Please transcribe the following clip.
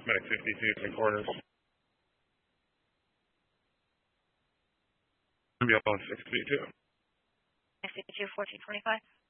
Max 52 and quarters. Be up on 62. Max 52, 1425.